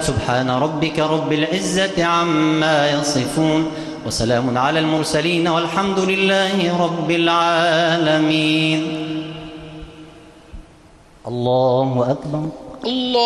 سبحان ربك رب العزة عما يصفون وسلام على المرسلين والحمد لله رب العالمين. الله أكبر. الله.